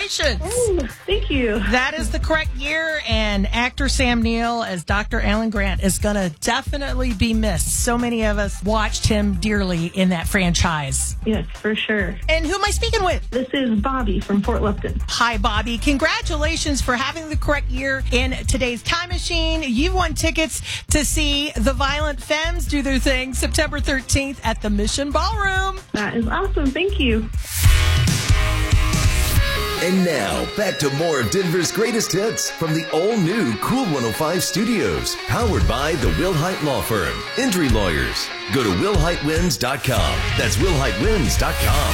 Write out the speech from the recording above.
Congratulations. Oh, thank you. That is the correct year, and actor Sam Neill as Dr. Alan Grant is going to definitely be missed. So many of us watched him dearly in that franchise. Yes, for sure. And who am I speaking with? This is Bobby from Fort Lupton. Hi, Bobby. Congratulations for having the correct year in today's time machine. You've won tickets to see the Violent Femmes do their thing September 13th at the Mission Ballroom. That is awesome. Thank you. And now, back to more of Denver's greatest hits from the all-new Cool 105 Studios, powered by the Wilhite Law Firm, Injury Lawyers. Go to WilhiteWins.com. That's WilhiteWins.com.